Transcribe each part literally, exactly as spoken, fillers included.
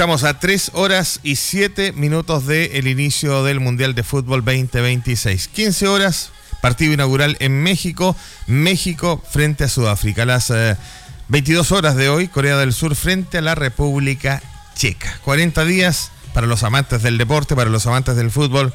Estamos a tres horas y siete minutos del inicio del Mundial de Fútbol veinte veintiséis. quince horas, partido inaugural en México. México frente a Sudáfrica. A las eh, veintidós horas de hoy, Corea del Sur frente a la República Checa. cuarenta días para los amantes del deporte, para los amantes del fútbol.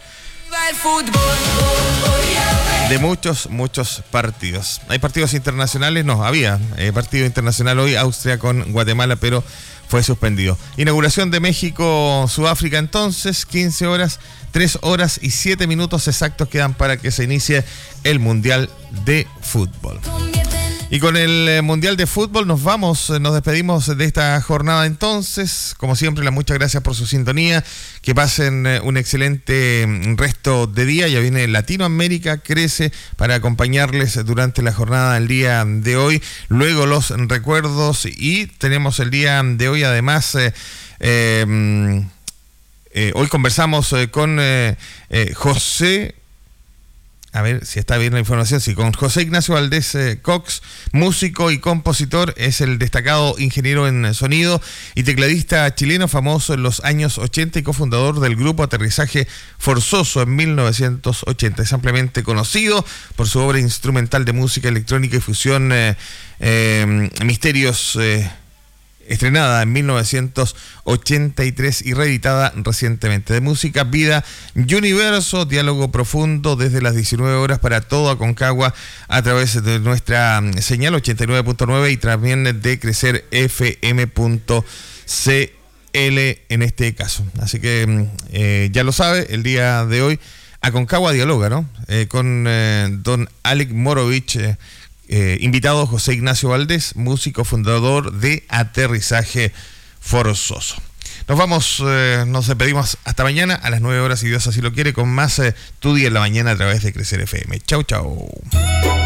De muchos, muchos partidos. ¿Hay partidos internacionales? No, había eh, partido internacional hoy, Austria con Guatemala, pero fue suspendido. Inauguración de México-Sudáfrica entonces, quince horas, tres horas y siete minutos exactos quedan para que se inicie el Mundial de Fútbol. Y con el Mundial de Fútbol nos vamos, nos despedimos de esta jornada entonces. Como siempre, las muchas gracias por su sintonía. Que pasen un excelente resto de día. Ya viene Latinoamérica Crece para acompañarles durante la jornada del día de hoy. Luego los recuerdos y tenemos el día de hoy además... Eh, eh, eh, hoy conversamos eh, con eh, eh, José... A ver si está bien la información. Sí, con José Ignacio Valdés eh, Cox, músico y compositor, es el destacado ingeniero en sonido y tecladista chileno famoso en los años ochenta y cofundador del grupo Aterrizaje Forzoso en mil novecientos ochenta. Es ampliamente conocido por su obra instrumental de música electrónica y fusión eh, eh, Misterios... Eh, estrenada en mil novecientos ochenta y tres y reeditada recientemente. De música, vida y universo, diálogo profundo desde las diecinueve horas para todo Aconcagua a través de nuestra señal ochenta y nueve punto nueve y también de crecer f m punto c l en este caso. Así que eh, ya lo sabe, el día de hoy Aconcagua dialoga, ¿no? Eh, con eh, don Alec Morovich, eh, Eh, invitado José Ignacio Valdés, músico fundador de Aterrizaje Forzoso. Nos vamos, eh, nos despedimos hasta mañana a las nueve horas, si Dios así lo quiere, con más eh, Tu Día en la Mañana a través de Crecer F M. Chau, chau.